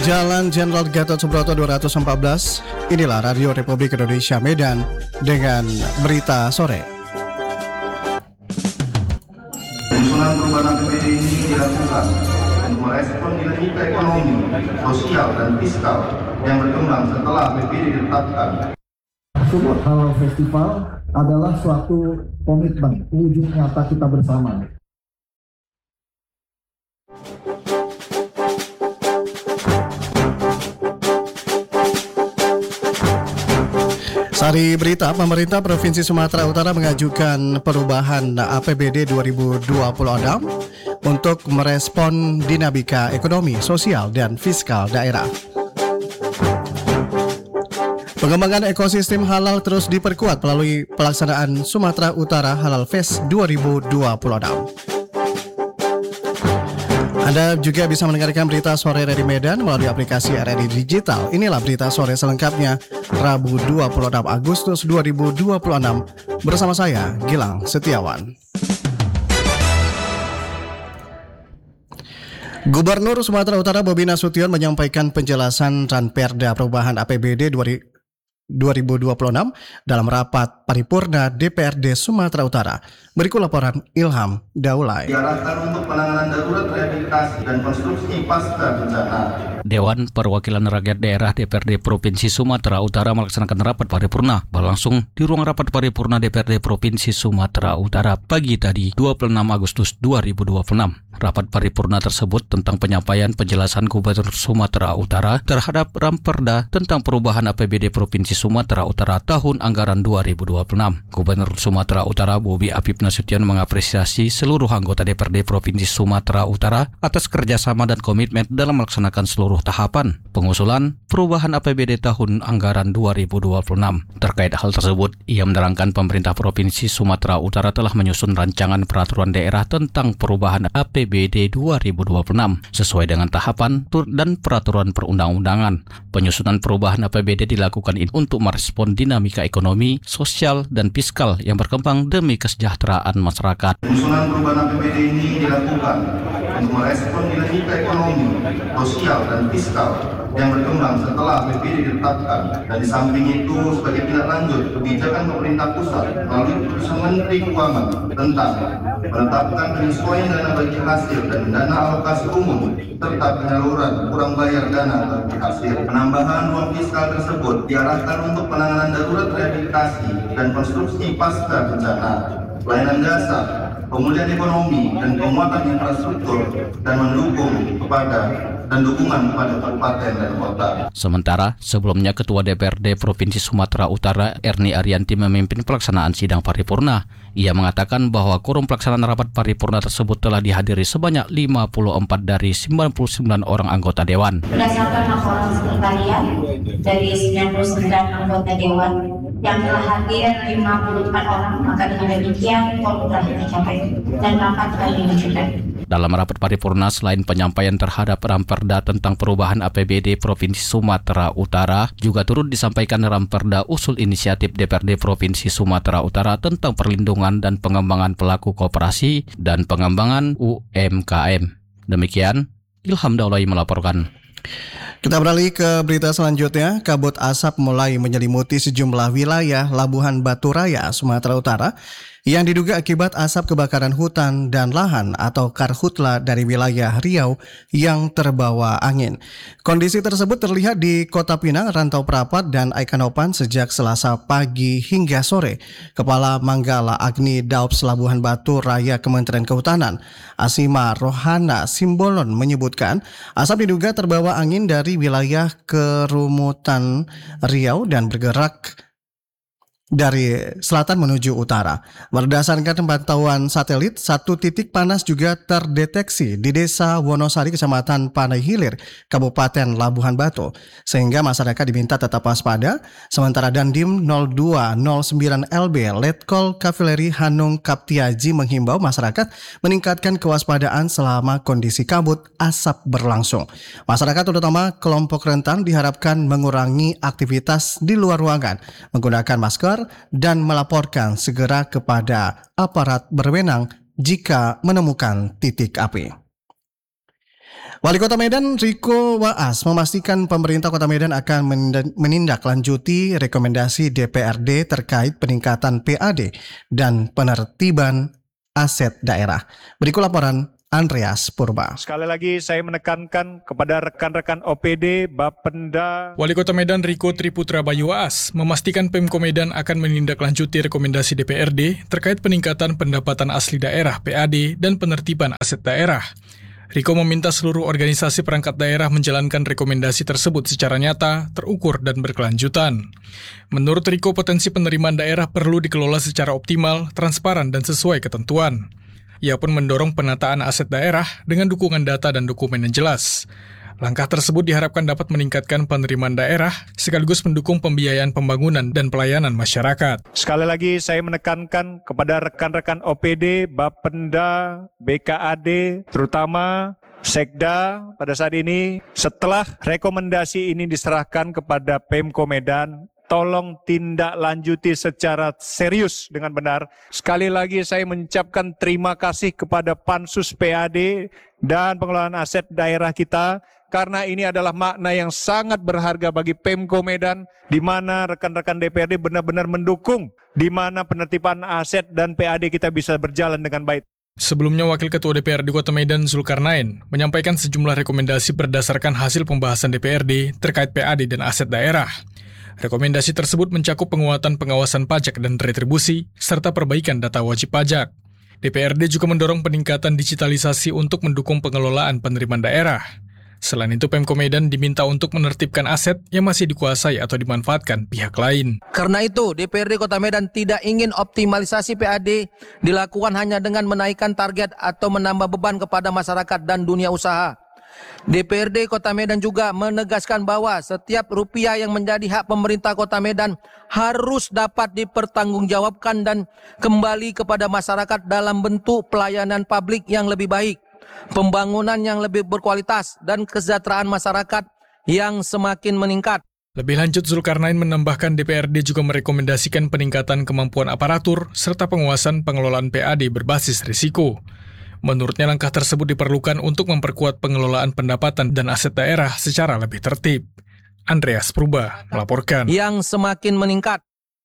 Jalan Jenderal Gatot Subroto 214. Inilah Radio Republik Indonesia Medan dengan berita sore. Penyusunan perubahan APBD ini dilakukan untuk merespon dinamika ekonomi, sosial, dan fiskal yang berkembang setelah APBD ditetapkan. Sumut Halal Festival adalah suatu komitmen wujud nyata kita bersama. Sari berita, pemerintah Provinsi Sumatera Utara mengajukan perubahan APBD 2026 untuk merespon dinamika ekonomi, sosial, dan fiskal daerah. Pengembangan ekosistem halal terus diperkuat melalui pelaksanaan Sumatera Utara Halal Fest 2026. Anda juga bisa mendengarkan berita sore dari Medan melalui aplikasi RRI Digital. Inilah berita sore selengkapnya Rabu 26 Agustus 2026 bersama saya Gilang Setiawan. Gubernur Sumatera Utara Bobi Nasution menyampaikan penjelasan Ranperda Perubahan APBD 2026 dalam rapat paripurna DPRD Sumatera Utara. Berikut laporan Ilham Daulay. Diarahkan untuk penanganan darurat rehabilitasi dan konstruksi pasca bencana. Dewan Perwakilan Rakyat Daerah DPRD Provinsi Sumatera Utara melaksanakan rapat paripurna berlangsung di ruang rapat paripurna DPRD Provinsi Sumatera Utara pagi tadi 26 Agustus 2026. Rapat paripurna tersebut tentang penyampaian penjelasan Gubernur Sumatera Utara terhadap Ranperda tentang perubahan APBD Provinsi Sumatera Utara tahun anggaran 2026. Gubernur Sumatera Utara Bobi Afif Nasution mengapresiasi seluruh anggota DPRD Provinsi Sumatera Utara atas kerjasama dan komitmen dalam melaksanakan seluruh tahapan pengusulan perubahan APBD tahun anggaran 2026. Terkait hal tersebut, ia menerangkan pemerintah Provinsi Sumatera Utara telah menyusun rancangan peraturan daerah tentang perubahan APBD 2026 sesuai dengan tahapan dan peraturan perundang-undangan. Penyusunan perubahan APBD dilakukan untuk merespon dinamika ekonomi, sosial, dan fiskal yang berkembang demi kesejahteraan masyarakat. Penyusunan perubahan APBD ini dilakukan untuk merespon dinamika ekonomi, sosial, dan fiskal yang berkembang setelah APBD ditetapkan, dan di samping itu sebagai tindak lanjut kebijakan pemerintah pusat melalui keputusan Menteri Keuangan tentang menetapkan penyesuaian dana bagi hasil dan dana alokasi umum serta penyaluran kurang bayar dana bagi hasil. Penambahan ruang fiskal tersebut diarahkan untuk penanganan darurat rehabilitasi dan konstruksi pasca bencana, pelayanan jasa, pemulihan ekonomi, dan penguatan infrastruktur, dan dukungan kepada kabupaten dan kota. Sementara sebelumnya Ketua DPRD Provinsi Sumatera Utara Erni Arianti memimpin pelaksanaan sidang paripurna. Ia mengatakan bahwa quorum pelaksanaan rapat paripurna tersebut telah dihadiri sebanyak 54 dari 99 orang anggota Dewan. Berdasarkan laporan sekretariat dari 99 anggota Dewan yang telah hadir 54 orang, maka dengan demikian quorum telah tercapai dan rapat telah dilanjutkan. Dalam rapat paripurna, selain penyampaian terhadap Ranperda tentang perubahan APBD Provinsi Sumatera Utara, juga turut disampaikan Ranperda usul inisiatif DPRD Provinsi Sumatera Utara tentang perlindungan dan pengembangan pelaku koperasi dan pengembangan UMKM. Demikian, Ilham Daulay melaporkan. Kita beralih ke berita selanjutnya. Kabut asap mulai menyelimuti sejumlah wilayah Labuhan Batu Raya, Sumatera Utara yang diduga akibat asap kebakaran hutan dan lahan atau karhutla dari wilayah Riau yang terbawa angin. Kondisi tersebut terlihat di Kota Pinang, Rantau Prapat, dan Aikanopan sejak Selasa pagi hingga sore. Kepala Manggala Agni Daops Labuhan Batu Raya Kementerian Kehutanan, Asima Rohana Simbolon menyebutkan asap diduga terbawa angin dari wilayah Kerumutan Riau dan bergerak dari selatan menuju utara. Berdasarkan pantauan satelit, satu titik panas juga terdeteksi di Desa Wonosari, Kecamatan Panai Hilir, Kabupaten Labuhan Batu, sehingga masyarakat diminta tetap waspada. Sementara Dandim 0209 LB Letkol Kavaleri Hanung Kaptiaji menghimbau masyarakat meningkatkan kewaspadaan selama kondisi kabut asap berlangsung. Masyarakat terutama kelompok rentan diharapkan mengurangi aktivitas di luar ruangan, menggunakan masker, dan melaporkan segera kepada aparat berwenang jika menemukan titik api. Wali Kota Medan Riko Waas memastikan pemerintah Kota Medan akan menindaklanjuti rekomendasi DPRD terkait peningkatan PAD dan penertiban aset daerah. Berikut laporan Andreas Purba. Sekali lagi saya menekankan kepada rekan-rekan OPD, Bapenda. Wali Kota Medan Riko Triputra Bayu Waas memastikan Pemko Medan akan menindaklanjuti rekomendasi DPRD terkait peningkatan pendapatan asli daerah PAD dan penertiban aset daerah. Riko meminta seluruh organisasi perangkat daerah menjalankan rekomendasi tersebut secara nyata, terukur, dan berkelanjutan. Menurut Riko, potensi penerimaan daerah perlu dikelola secara optimal, transparan, dan sesuai ketentuan. Ia pun mendorong penataan aset daerah dengan dukungan data dan dokumen yang jelas. Langkah tersebut diharapkan dapat meningkatkan penerimaan daerah, sekaligus mendukung pembiayaan pembangunan dan pelayanan masyarakat. Sekali lagi saya menekankan kepada rekan-rekan OPD, Bapenda, BKAD, terutama Sekda pada saat ini, setelah rekomendasi ini diserahkan kepada Pemko Medan, tolong tindak lanjuti secara serius dengan benar. Sekali lagi saya mengucapkan terima kasih kepada Pansus PAD dan pengelolaan aset daerah kita, karena ini adalah makna yang sangat berharga bagi Pemko Medan, di mana rekan-rekan DPRD benar-benar mendukung, di mana penertiban aset dan PAD kita bisa berjalan dengan baik. Sebelumnya, Wakil Ketua DPRD Kota Medan Zulkarnain menyampaikan sejumlah rekomendasi berdasarkan hasil pembahasan DPRD terkait PAD dan aset daerah. Rekomendasi tersebut mencakup penguatan pengawasan pajak dan retribusi, serta perbaikan data wajib pajak. DPRD juga mendorong peningkatan digitalisasi untuk mendukung pengelolaan penerimaan daerah. Selain itu, Pemko Medan diminta untuk menertibkan aset yang masih dikuasai atau dimanfaatkan pihak lain. Karena itu, DPRD Kota Medan tidak ingin optimalisasi PAD dilakukan hanya dengan menaikkan target atau menambah beban kepada masyarakat dan dunia usaha. DPRD Kota Medan juga menegaskan bahwa setiap rupiah yang menjadi hak pemerintah Kota Medan harus dapat dipertanggungjawabkan dan kembali kepada masyarakat dalam bentuk pelayanan publik yang lebih baik, pembangunan yang lebih berkualitas, dan kesejahteraan masyarakat yang semakin meningkat. Lebih lanjut, Zulkarnain menambahkan DPRD juga merekomendasikan peningkatan kemampuan aparatur serta penguasaan pengelolaan PAD berbasis risiko. Menurutnya, langkah tersebut diperlukan untuk memperkuat pengelolaan pendapatan dan aset daerah secara lebih tertib. Andreas Purba melaporkan. Yang semakin meningkat.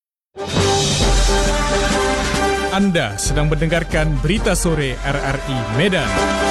Anda sedang mendengarkan Berita Sore RRI Medan.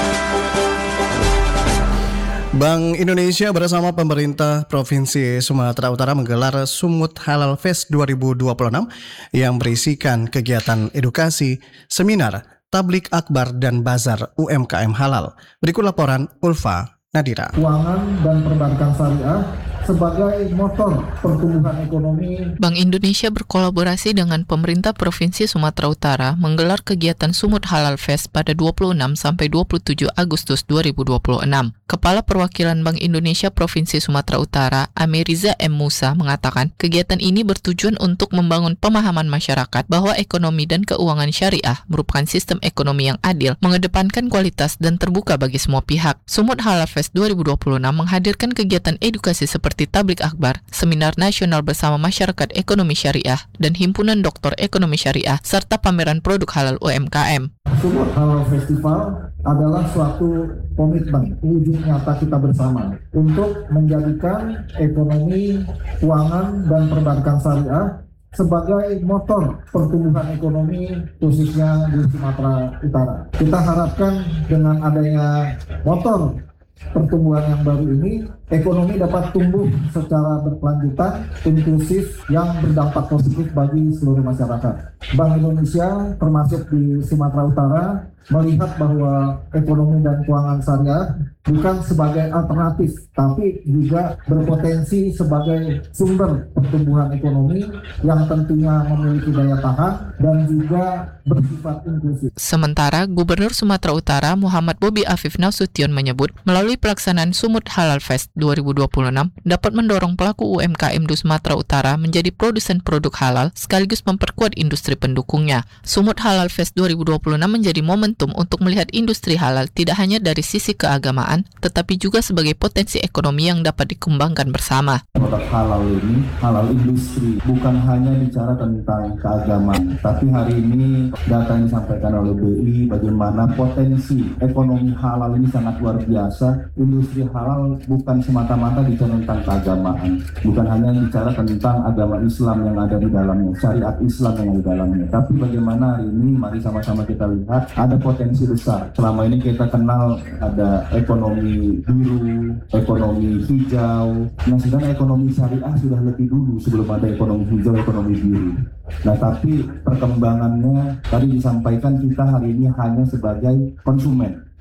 Bank Indonesia bersama pemerintah Provinsi Sumatera Utara menggelar Sumut Halal Fest 2026 yang berisikan kegiatan edukasi, seminar, tablik akbar, dan bazar UMKM halal. Berikut laporan Ulfa Nadira. Keuangan dan perbankan syariah sebagai motor pertumbuhan ekonomi. Bank Indonesia berkolaborasi dengan pemerintah Provinsi Sumatera Utara menggelar kegiatan Sumut Halal Fest pada 26 sampai 27 Agustus 2026. Kepala Perwakilan Bank Indonesia Provinsi Sumatera Utara, Ameriza M. Musa, mengatakan kegiatan ini bertujuan untuk membangun pemahaman masyarakat bahwa ekonomi dan keuangan syariah merupakan sistem ekonomi yang adil, mengedepankan kualitas dan terbuka bagi semua pihak. Sumut Halal Fest 2026 menghadirkan kegiatan edukasi seperti tablik akbar, seminar nasional bersama masyarakat ekonomi syariah, dan himpunan doktor ekonomi syariah, serta pameran produk halal UMKM. Sumut Halal Festival adalah suatu komitmen, wujud nyata kita bersama untuk menjadikan ekonomi, keuangan, dan perbankan syariah sebagai motor pertumbuhan ekonomi khususnya di Sumatera Utara. Kita harapkan dengan adanya motor pertumbuhan yang baru ini, ekonomi dapat tumbuh secara berkelanjutan, inklusif, yang berdampak positif bagi seluruh masyarakat. Bank Indonesia termasuk di Sumatera Utara melihat bahwa ekonomi dan keuangan syariah bukan sebagai alternatif, tapi juga berpotensi sebagai sumber pertumbuhan ekonomi yang tentunya memiliki daya tahan dan juga bersifat inklusif. Sementara, Gubernur Sumatera Utara Muhammad Bobi Afif Nasution menyebut, melalui pelaksanaan Sumut Halal Fest 2026 dapat mendorong pelaku UMKM di Sumatera Utara menjadi produsen produk halal sekaligus memperkuat industri pendukungnya. Sumut Halal Fest 2026 menjadi momentum untuk melihat industri halal tidak hanya dari sisi keagamaan, tetapi juga sebagai potensi ekonomi yang dapat dikembangkan bersama. Produk halal ini, halal industri, bukan hanya bicara tentang keagamaan, tapi hari ini data yang disampaikan oleh BI bagaimana potensi ekonomi halal ini sangat luar biasa bahwa industri halal bukan semata-mata bicara tentang keagamaan, bukan hanya bicara tentang agama Islam yang ada di dalamnya, syariat Islam yang ada di dalamnya, tapi bagaimana hari ini mari sama-sama kita lihat ada potensi besar. Selama ini kita kenal ada ekonomi biru, ekonomi hijau, nah sedangkan ekonomi syariah sudah lebih dulu sebelum ada ekonomi hijau, ekonomi biru. Nah tapi perkembangannya tadi disampaikan kita hari ini hanya sebagai konsumen.